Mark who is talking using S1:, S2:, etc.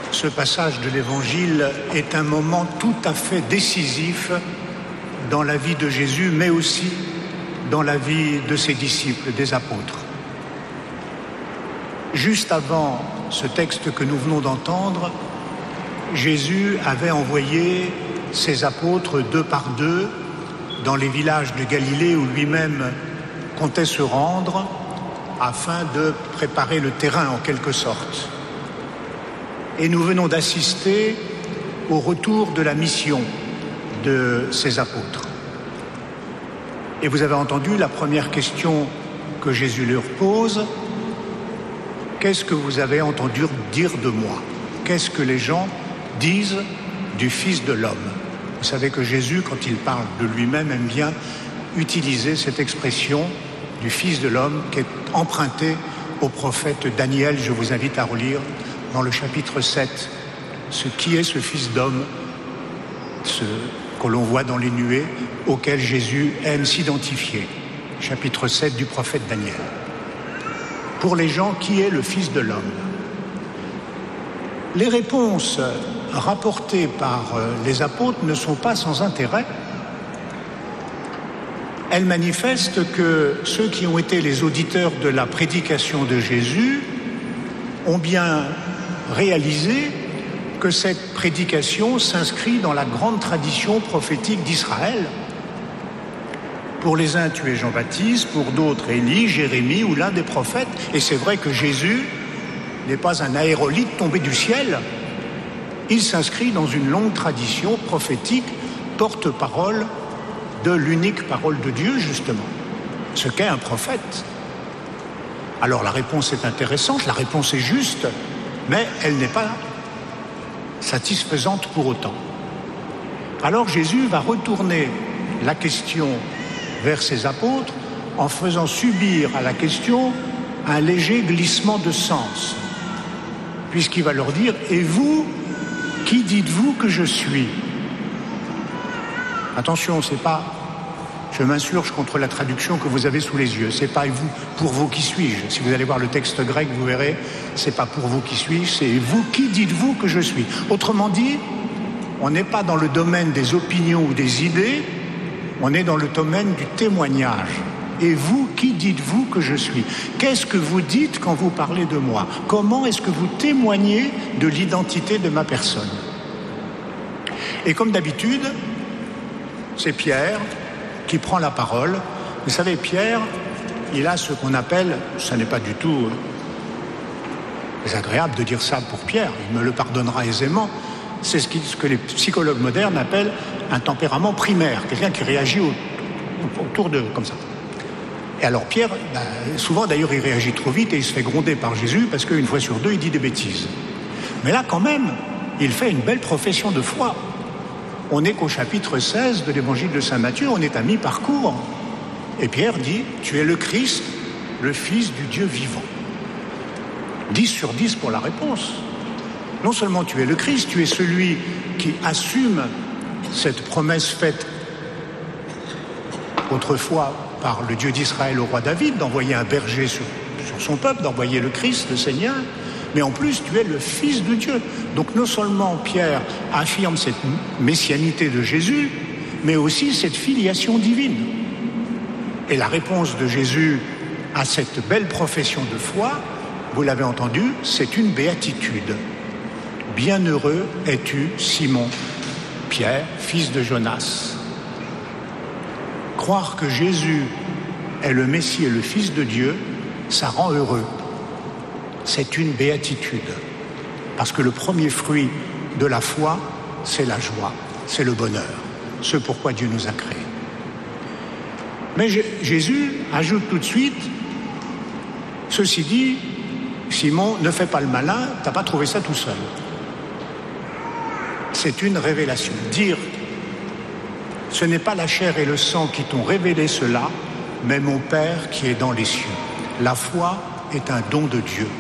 S1: Ce passage de l'Évangile est un moment tout à fait décisif dans la vie de Jésus, mais aussi dans la vie de ses disciples, des apôtres. Juste avant ce texte que nous venons d'entendre, Jésus avait envoyé ses apôtres 2 par 2 dans les villages de Galilée où lui-même comptait se rendre afin de préparer le terrain en quelque sorte. Et nous venons d'assister au retour de la mission de ces apôtres. Et vous avez entendu la première question que Jésus leur pose. Qu'est-ce que vous avez entendu dire de moi? Qu'est-ce que les gens disent du Fils de l'homme? Vous savez que Jésus, quand il parle de lui-même, aime bien utiliser cette expression du Fils de l'homme qui est empruntée au prophète Daniel. Je vous invite à relire dans le chapitre 7 ce qui est ce Fils d'homme, ce que l'on voit dans les nuées, auquel Jésus aime s'identifier. Chapitre 7 du prophète Daniel. Pour les gens, qui est le Fils de l'homme? Les réponses rapportées par les apôtres ne sont pas sans intérêt. Elles manifestent que ceux qui ont été les auditeurs de la prédication de Jésus ont bien réalisé que cette prédication s'inscrit dans la grande tradition prophétique d'Israël. Pour les uns, tu es Jean-Baptiste, pour d'autres, Élie, Jérémie ou l'un des prophètes. Et c'est vrai que Jésus n'est pas un aérolite tombé du ciel. Il s'inscrit dans une longue tradition prophétique, porte-parole de l'unique parole de Dieu, justement, ce qu'est un prophète. Alors la réponse est intéressante, la réponse est juste, mais elle n'est pas satisfaisante pour autant. Alors Jésus va retourner la question vers ses apôtres en faisant subir à la question un léger glissement de sens, puisqu'il va leur dire « Et vous, qui dites-vous que je suis ?» Attention, c'est pas « je m'insurge contre la traduction que vous avez sous les yeux », c'est pas « vous, pour vous qui suis-je ». Si vous allez voir le texte grec, vous verrez, c'est pas « pour vous qui suis-je », c'est « vous, qui dites-vous que je suis ». Autrement dit, on n'est pas dans le domaine des opinions ou des idées, on est dans le domaine du témoignage. Et vous, qui dites-vous que je suis? Qu'est-ce que vous dites quand vous parlez de moi? Comment est-ce que vous témoignez de l'identité de ma personne? Et comme d'habitude, c'est Pierre qui prend la parole. Vous savez, Pierre, il a ce qu'on appelle, ça n'est pas du tout désagréable de dire ça pour Pierre, il me le pardonnera aisément, c'est ce que les psychologues modernes appellent un tempérament primaire, quelqu'un qui réagit autour de, comme ça. Et alors Pierre, souvent d'ailleurs il réagit trop vite et il se fait gronder par Jésus parce qu'une fois sur deux il dit des bêtises. Mais là quand même, il fait une belle profession de foi. On n'est qu'au chapitre 16 de l'évangile de saint Matthieu, on est à mi-parcours. Et Pierre dit, tu es le Christ, le Fils du Dieu vivant. 10 sur 10 pour la réponse. Non seulement tu es le Christ, tu es celui qui assume cette promesse faite autrefois par le Dieu d'Israël au roi David, d'envoyer un berger sur son peuple, d'envoyer le Christ, le Seigneur, mais en plus tu es le Fils de Dieu. Donc non seulement Pierre affirme cette messianité de Jésus, mais aussi cette filiation divine. Et la réponse de Jésus à cette belle profession de foi, vous l'avez entendu, c'est une béatitude. Bienheureux es-tu, Simon, Pierre, fils de Jonas. Croire que Jésus est le Messie et le Fils de Dieu, ça rend heureux. C'est une béatitude. Parce que le premier fruit de la foi, c'est la joie, c'est le bonheur. Ce pourquoi Dieu nous a créés. Mais Jésus ajoute tout de suite, ceci dit, Simon, ne fais pas le malin, t'as pas trouvé ça tout seul. C'est une révélation. Dire, ce n'est pas la chair et le sang qui t'ont révélé cela, mais mon Père qui est dans les cieux. La foi est un don de Dieu.